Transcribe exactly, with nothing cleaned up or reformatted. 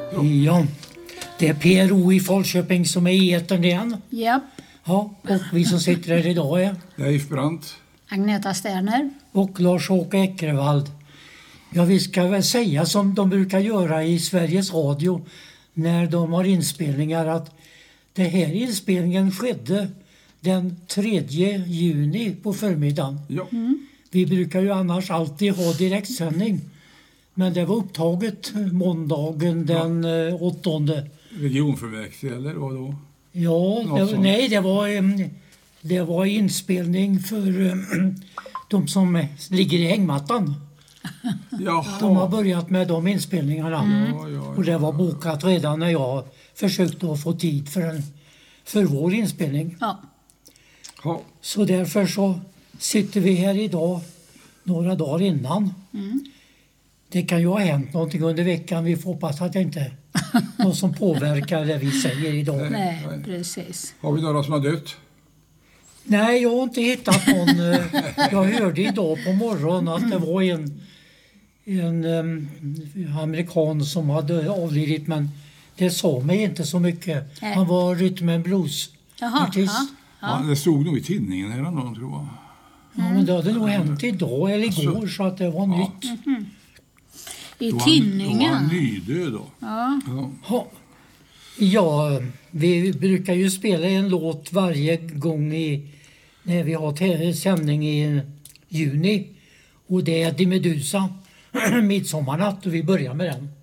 Ja, det är P R O i Falköping som är i etern igen. Ja. Ja, och vi som sitter här idag är Leif Brandt. Agneta Sterner. och Lars-Åke Ekrevald. Ja, vi ska väl säga som de brukar göra i Sveriges Radio när de har inspelningar, att det här inspelningen skedde den tredje juni på förmiddagen. Ja. Mm. Vi brukar ju annars alltid ha direktsändning, men det var upptaget måndagen den ja. åttonde. Regionfullmäktige eller vad då? Ja, det, nej det var, det var inspelning för de som ligger i hängmattan. Jaha. De har börjat med de inspelningarna. Mm. Ja, ja, ja. Och det var bokat redan när jag försökte att få tid för, en, för vår inspelning. Ja. Ja. Så därför så sitter vi här idag några dagar innan. Mm. Det kan ju ha hänt någonting under veckan. Vi får hoppas att det inte är något som påverkar det vi säger idag. Nej, nej, precis. Har vi några som har dött? Nej, jag har inte hittat någon. Jag hörde idag på morgonen att det var en, en um, amerikan som hade avlidit, men det sa mig inte så mycket. Nej. Han var rytm and blues Jaha, artist. ja. Ja. Det stod nog i tidningen här någon, tror jag. Ja, men det hade nog hänt idag eller igår, så att det var Ja. nytt. Mm-hmm. I Då var han- Då var tidningen. han nydöd då. Ja. Ja. Ja. Ja, vi brukar ju spela en låt varje gång i, när vi har te- sändning i juni. Och det är Di Medusa, Midsommarnatt, och vi börjar med den.